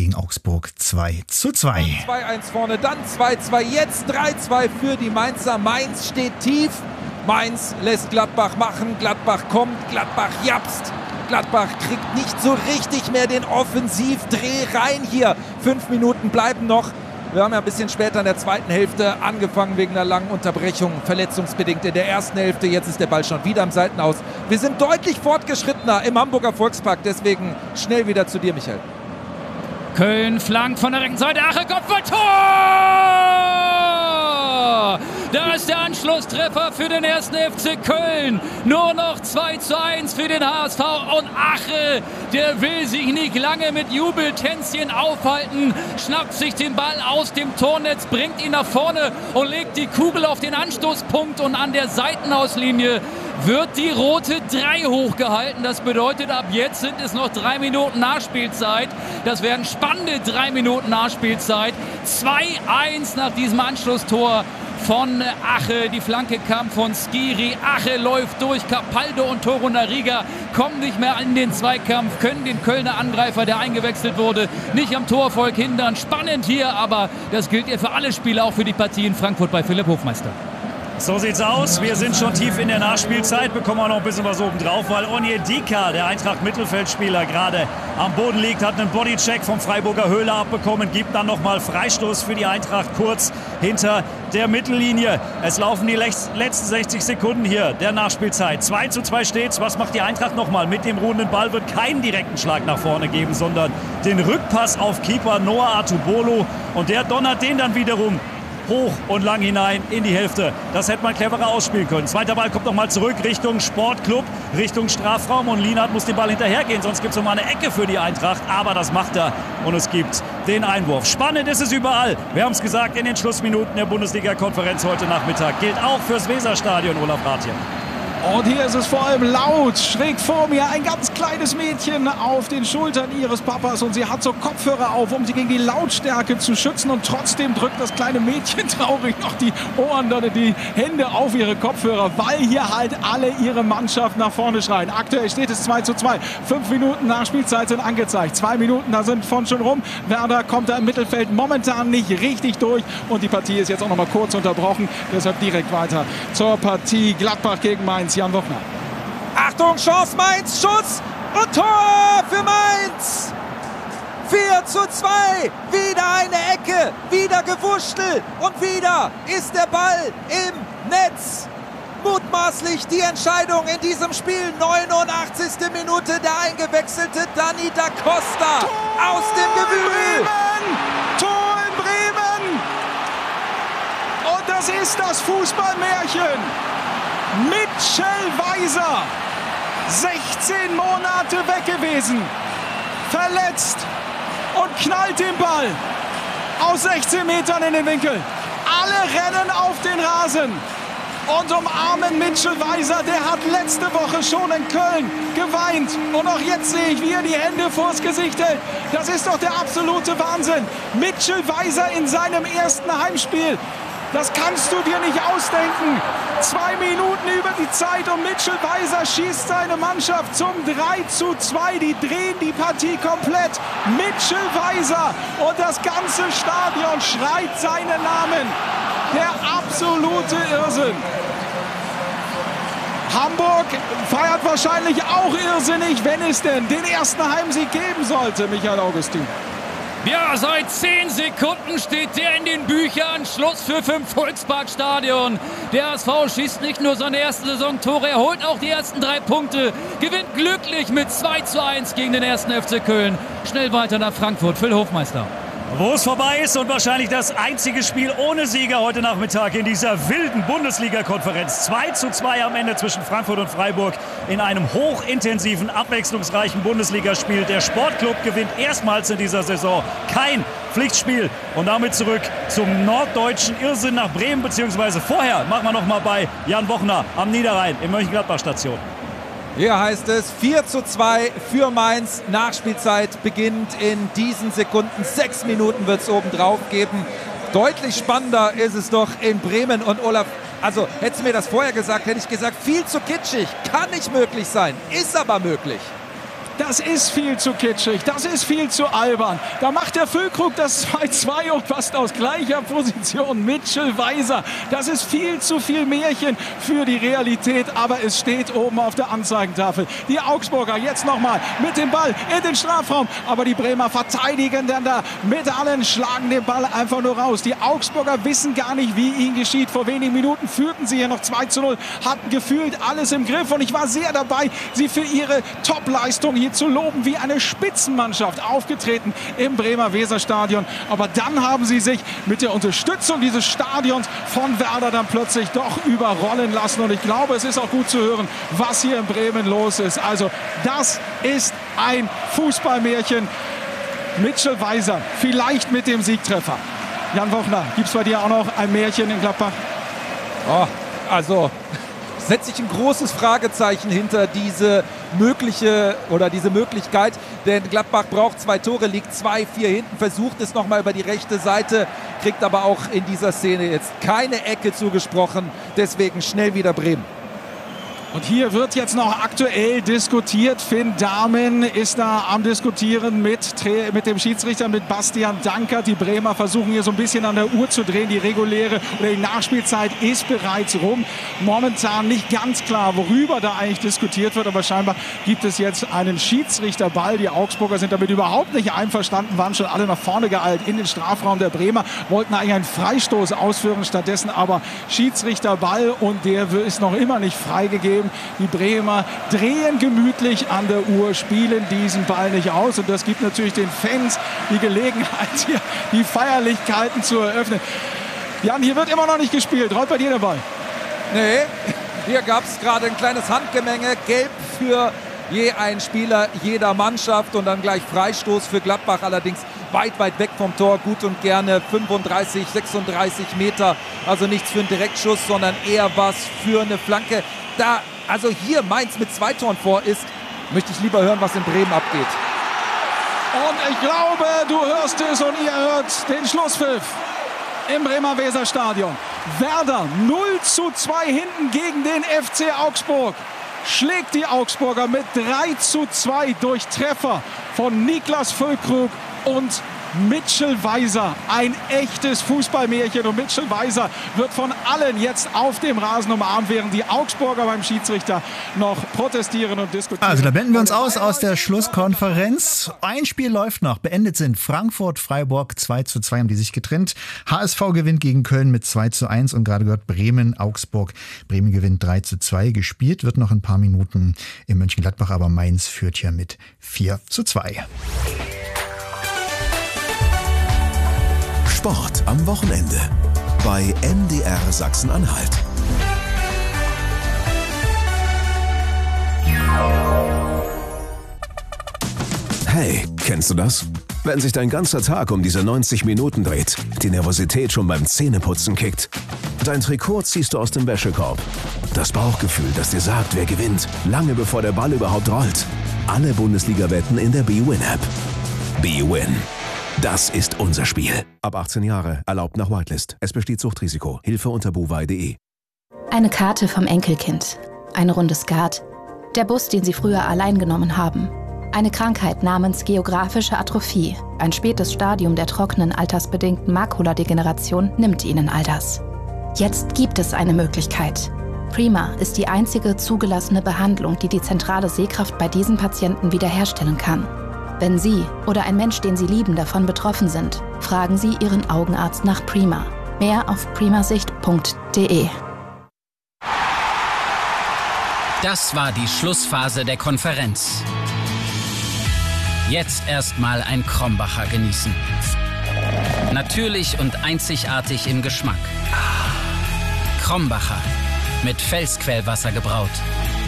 gegen Augsburg 2:2. 2-1 vorne, dann 2-2, jetzt 3-2 für die Mainzer. Mainz steht tief. Mainz lässt Gladbach machen, Gladbach kommt, Gladbach japst. Gladbach kriegt nicht so richtig mehr den Offensivdreh rein hier. 5 Minuten bleiben noch. Wir haben ja ein bisschen später in der zweiten Hälfte angefangen wegen einer langen Unterbrechung, verletzungsbedingt in der ersten Hälfte. Jetzt ist der Ball schon wieder am Seitenaus. Wir sind deutlich fortgeschrittener im Hamburger Volkspark, deswegen schnell wieder zu dir, Michael. Köln flankt von der rechten Seite, Ache, Kopfball, Tor! Da ist der Anschlusstreffer für den 1. FC Köln. Nur noch 2:1 für den HSV. Und Ache, der will sich nicht lange mit Jubeltänzchen aufhalten. Schnappt sich den Ball aus dem Tornetz, bringt ihn nach vorne und legt die Kugel auf den Anstoßpunkt. Und an der Seitenauslinie wird die rote 3 hochgehalten. Das bedeutet, ab jetzt sind es noch 3 Minuten Nachspielzeit. Das werden spannende 3 Minuten Nachspielzeit. 2:1 nach diesem Anschlusstor von Ache. Die Flanke kam von Skiri. Ache läuft durch. Capaldo und Torunariga kommen nicht mehr in den Zweikampf, können den Kölner Angreifer, der eingewechselt wurde, nicht am Torerfolg hindern. Spannend hier, aber das gilt ja für alle Spieler, auch für die Partie in Frankfurt bei Philipp Hofmeister. So sieht's aus. Wir sind schon tief in der Nachspielzeit, bekommen auch noch ein bisschen was oben drauf, weil Onyedika, der Eintracht-Mittelfeldspieler, gerade am Boden liegt, hat einen Bodycheck vom Freiburger Höhler abbekommen, gibt dann nochmal Freistoß für die Eintracht kurz hinter der Mittellinie. Es laufen die letzten 60 Sekunden hier der Nachspielzeit. 2:2 steht's. Was macht die Eintracht nochmal? Mit dem ruhenden Ball wird keinen direkten Schlag nach vorne geben, sondern den Rückpass auf Keeper Noah Atubolo. Und der donnert den dann wiederum hoch und lang hinein in die Hälfte. Das hätte man cleverer ausspielen können. Zweiter Ball kommt nochmal zurück Richtung Sportclub, Richtung Strafraum. Und Lienhardt muss den Ball hinterhergehen, sonst gibt es nochmal eine Ecke für die Eintracht. Aber das macht er und es gibt den Einwurf. Spannend ist es überall. Wir haben es gesagt, in den Schlussminuten der Bundesliga-Konferenz heute Nachmittag. Gilt auch fürs Weserstadion, Olaf Rathjen. Und hier ist es vor allem laut. Schräg vor mir ein ganz kleines Mädchen auf den Schultern ihres Papas. Und sie hat so Kopfhörer auf, um sie gegen die Lautstärke zu schützen. Und trotzdem drückt das kleine Mädchen traurig noch die Ohren oder die Hände auf ihre Kopfhörer, weil hier halt alle ihre Mannschaft nach vorne schreien. Aktuell steht es 2:2. 5 Minuten Nachspielzeit sind angezeigt. 2 Minuten, da sind von schon rum. Werder kommt da im Mittelfeld momentan nicht richtig durch. Und die Partie ist jetzt auch noch mal kurz unterbrochen. Deshalb direkt weiter zur Partie Gladbach gegen Mainz. Jan Wochner. Achtung, Chance Mainz, Schuss und Tor für Mainz. 4:2, wieder eine Ecke, wieder gewurschtelt und wieder ist der Ball im Netz. Mutmaßlich die Entscheidung in diesem Spiel. 89. Minute, der eingewechselte Dani da Costa aus dem Gewühl. Tor in Bremen! Und das ist das Fußballmärchen. Mitchell Weiser, 16 Monate weg gewesen, verletzt und knallt den Ball aus 16 Metern in den Winkel. Alle rennen auf den Rasen und umarmen Mitchell Weiser. Der hat letzte Woche schon in Köln geweint. Und auch jetzt sehe ich, wie er die Hände vors Gesicht hält. Das ist doch der absolute Wahnsinn. Mitchell Weiser in seinem ersten Heimspiel. Das kannst du dir nicht ausdenken. 2 Minuten über die Zeit und Mitchell Weiser schießt seine Mannschaft zum 3:2. Die drehen die Partie komplett. Mitchell Weiser und das ganze Stadion schreit seinen Namen. Der absolute Irrsinn. Hamburg feiert wahrscheinlich auch irrsinnig, wenn es denn den ersten Heimsieg geben sollte, Michael Augustin. Ja, seit 10 Sekunden steht der in den Büchern. Schlusspfiff im Volksparkstadion. Der HSV schießt nicht nur seine ersten Saisontore, er holt auch die ersten 3 Punkte. Gewinnt glücklich mit 2:1 gegen den 1. FC Köln. Schnell weiter nach Frankfurt. Phil Hofmeister. Wo es vorbei ist und wahrscheinlich das einzige Spiel ohne Sieger heute Nachmittag in dieser wilden Bundesliga-Konferenz. 2:2 am Ende zwischen Frankfurt und Freiburg in einem hochintensiven, abwechslungsreichen Bundesligaspiel. Der Sportclub gewinnt erstmals in dieser Saison kein Pflichtspiel. Und damit zurück zum norddeutschen Irrsinn nach Bremen, beziehungsweise vorher machen wir noch mal bei Jan Wochner am Niederrhein in Mönchengladbach-Station. Hier heißt es 4:2 für Mainz. Nachspielzeit beginnt in diesen Sekunden. 6 Minuten wird es obendrauf geben. Deutlich spannender ist es doch in Bremen. Und Olaf, also hättest du mir das vorher gesagt, hätte ich gesagt, viel zu kitschig. Kann nicht möglich sein, ist aber möglich. Das ist viel zu kitschig, das ist viel zu albern. Da macht der Füllkrug das 2-2 und fast aus gleicher Position. Mitchell Weiser, das ist viel zu viel Märchen für die Realität, aber es steht oben auf der Anzeigentafel. Die Augsburger jetzt nochmal mit dem Ball in den Strafraum, aber die Bremer verteidigen dann da mit allen, schlagen den Ball einfach nur raus. Die Augsburger wissen gar nicht, wie ihnen geschieht. Vor wenigen Minuten führten sie hier noch 2-0, hatten gefühlt alles im Griff und ich war sehr dabei, sie für ihre Top-Leistung hier zu loben, wie eine Spitzenmannschaft aufgetreten im Bremer Weserstadion. Aber dann haben sie sich mit der Unterstützung dieses Stadions von Werder dann plötzlich doch überrollen lassen. Und ich glaube, es ist auch gut zu hören, was hier in Bremen los ist. Also das ist ein Fußballmärchen. Mitchell Weiser, vielleicht mit dem Siegtreffer. Jan Wochner, gibt es bei dir auch noch ein Märchen in Gladbach? Oh, also setze ich ein großes Fragezeichen hinter diese Möglichkeit, denn Gladbach braucht 2 Tore, liegt 2-4 hinten, versucht es nochmal über die rechte Seite, kriegt aber auch in dieser Szene jetzt keine Ecke zugesprochen, deswegen schnell wieder Bremen. Und hier wird jetzt noch aktuell diskutiert. Finn Dahmen ist da am Diskutieren mit dem Schiedsrichter, mit Bastian Dankert. Die Bremer versuchen hier so ein bisschen an der Uhr zu drehen. Die reguläre oder die Nachspielzeit ist bereits rum. Momentan nicht ganz klar, worüber da eigentlich diskutiert wird. Aber scheinbar gibt es jetzt einen Schiedsrichterball. Die Augsburger sind damit überhaupt nicht einverstanden, waren schon alle nach vorne geeilt in den Strafraum der Bremer. Wollten eigentlich einen Freistoß ausführen, stattdessen aber Schiedsrichterball. Und der ist noch immer nicht freigegeben. Die Bremer drehen gemütlich an der Uhr, spielen diesen Ball nicht aus. Und das gibt natürlich den Fans die Gelegenheit, hier die Feierlichkeiten zu eröffnen. Jan, hier wird immer noch nicht gespielt. Rollt bei dir der Ball? Nee, hier gab es gerade ein kleines Handgemenge. Gelb für je einen Spieler jeder Mannschaft und dann gleich Freistoß für Gladbach. Allerdings weit weg vom Tor, gut und gerne 35, 36 Meter. Also nichts für einen Direktschuss, sondern eher was für eine Flanke. Da also hier Mainz mit 2 Toren vor ist, möchte ich lieber hören, was in Bremen abgeht. Und ich glaube, du hörst es und ihr hört den Schlusspfiff im Bremer Weserstadion. Werder 0-2 hinten gegen den FC Augsburg. Schlägt die Augsburger mit 3-2 durch Treffer von Niklas Füllkrug und Mitchell Weiser. Ein echtes Fußballmärchen und Mitchell Weiser wird von allen jetzt auf dem Rasen umarmt, während die Augsburger beim Schiedsrichter noch protestieren und diskutieren. Also da blenden wir uns aus der Schlusskonferenz. Ein Spiel läuft noch. Beendet sind Frankfurt, Freiburg 2-2 haben die sich getrennt. HSV gewinnt gegen Köln mit 2-1 und gerade gehört Bremen, Augsburg. Bremen gewinnt 3-2. Gespielt wird noch ein paar Minuten in Mönchengladbach, aber Mainz führt hier mit 4-2. Sport am Wochenende bei MDR Sachsen-Anhalt. Hey, kennst du das? Wenn sich dein ganzer Tag um diese 90 Minuten dreht, die Nervosität schon beim Zähneputzen kickt. Dein Trikot ziehst du aus dem Wäschekorb. Das Bauchgefühl, das dir sagt, wer gewinnt, lange bevor der Ball überhaupt rollt. Alle Bundesliga-Wetten in der bwin-App. bwin. Das ist unser Spiel. Ab 18 Jahre, erlaubt nach Whitelist. Es besteht Suchtrisiko. Hilfe unter buwei.de. Eine Karte vom Enkelkind. Eine Runde Skat. Der Bus, den sie früher allein genommen haben. Eine Krankheit namens geografische Atrophie. Ein spätes Stadium der trockenen, altersbedingten Makuladegeneration nimmt ihnen all das. Jetzt gibt es eine Möglichkeit. Prima ist die einzige zugelassene Behandlung, die die zentrale Sehkraft bei diesen Patienten wiederherstellen kann. Wenn Sie oder ein Mensch, den Sie lieben, davon betroffen sind, fragen Sie Ihren Augenarzt nach Prima. Mehr auf primasicht.de. Das war die Schlussphase der Konferenz. Jetzt erstmal ein Krombacher genießen. Natürlich und einzigartig im Geschmack. Krombacher. Mit Felsquellwasser gebraut.